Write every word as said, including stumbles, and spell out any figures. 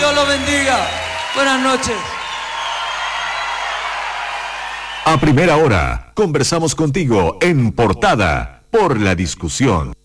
Dios los bendiga. Buenas noches. A primera hora, conversamos contigo en Portada por La Discusión.